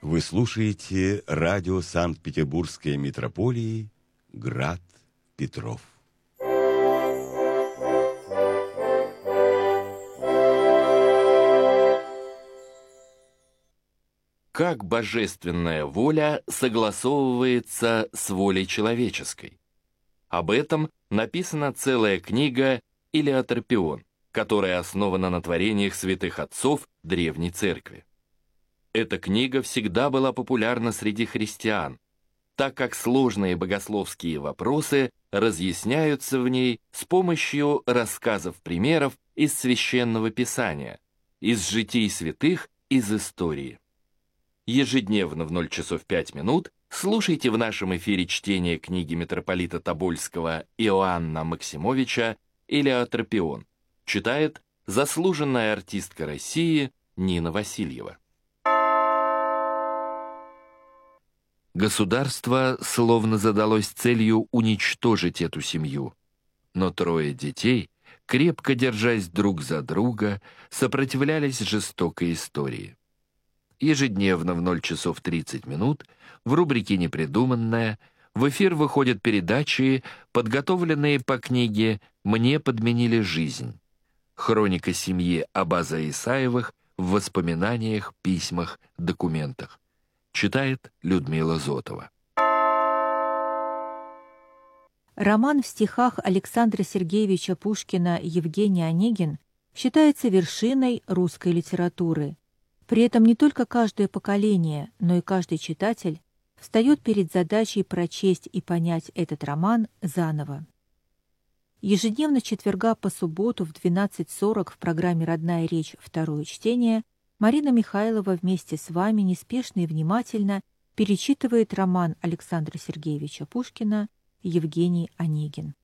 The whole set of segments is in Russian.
Вы слушаете радио Санкт-Петербургской митрополии «Град Петров». Как божественная воля согласовывается с волей человеческой? Об этом написана целая книга «Илиотропион», которая основана на творениях святых отцов Древней Церкви. Эта книга всегда была популярна среди христиан, так как сложные богословские вопросы разъясняются в ней с помощью рассказов-примеров из Священного Писания, из житий святых, из истории. Ежедневно в 0 часов 5 минут слушайте в нашем эфире чтение книги митрополита Тобольского Иоанна Максимовича «Илиотропион». Читает заслуженная артистка России Нина Васильева. Государство словно задалось целью уничтожить эту семью, но 3 детей, крепко держась друг за друга, сопротивлялись жестокой истории. Ежедневно в 0 часов 30 минут в рубрике «Непридуманное» в эфир выходят передачи, подготовленные по книге «Мне подменили жизнь». Хроника семьи Абаза Исаевых в воспоминаниях, письмах, документах. Читает Людмила Зотова. Роман в стихах Александра Сергеевича Пушкина «Евгений Онегин» считается вершиной русской литературы. При этом не только каждое поколение, но и каждый читатель встает перед задачей прочесть и понять этот роман заново. Ежедневно с четверга по субботу в 12:40 в программе «Родная речь. Второе чтение» Марина Михайлова вместе с вами неспешно и внимательно перечитывает роман Александра Сергеевича Пушкина «Евгений Онегин».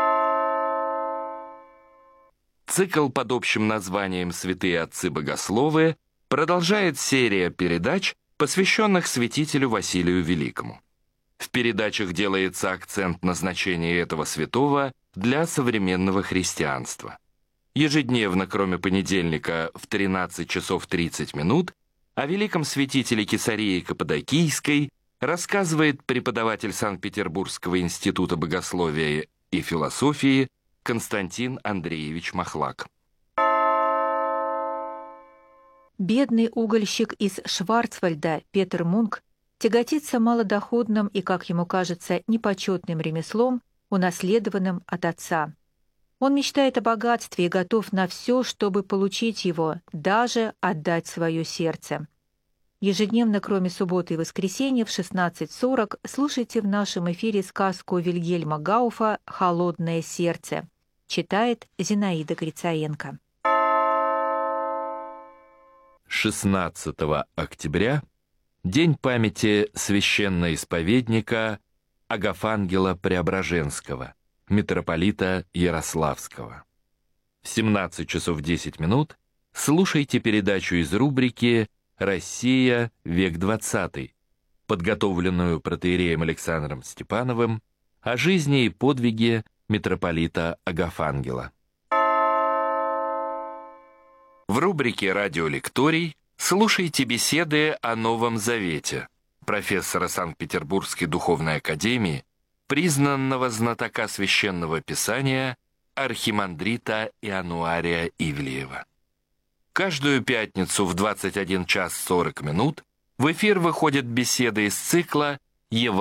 Цикл под общим названием «Святые отцы-богословы» продолжает серия передач, посвященных святителю Василию Великому. В передачах делается акцент на значении этого святого для современного христианства. Ежедневно, кроме понедельника, в 13 часов 30 минут, о великом святителе Кесарии Каппадокийской рассказывает преподаватель Санкт-Петербургского института богословия и философии Константин Андреевич Махлак. Бедный угольщик из Шварцвальда Петер Мунк тяготится малодоходным и, как ему кажется, непочетным ремеслом, унаследованным от отца. Он мечтает о богатстве и готов на все, чтобы получить его, даже отдать свое сердце. Ежедневно, кроме субботы и воскресенья, в 16:40 слушайте в нашем эфире сказку Вильгельма Гауфа «Холодное сердце». Читает Зинаида Грицаенко. 16 октября – День памяти священноисповедника Агафангела Преображенского, митрополита Ярославского. В 17 часов 10 минут слушайте передачу из рубрики «Россия. Век XX», подготовленную протоиереем Александром Степановым, о жизни и подвиге митрополита Агафангела. В рубрике «Радиолекторий» слушайте беседы о Новом Завете профессора Санкт-Петербургской духовной академии, признанного знатока священного писания архимандрита Иануария Ивлеева. Каждую пятницу в 21 час 40 минут в эфир выходят беседы из цикла